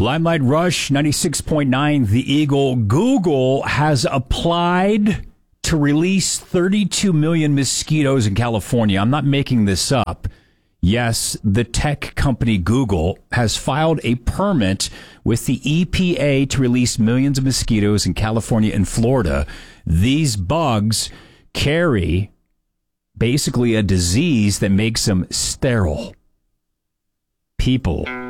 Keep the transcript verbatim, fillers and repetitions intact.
Limelight Rush ninety-six point nine, The Eagle. Google has applied to release thirty-two million mosquitoes in California. I'm not making this up. Yes, the tech company Google has filed a permit with the E P A to release millions of mosquitoes in California and Florida. These bugs carry basically a disease that makes them sterile. People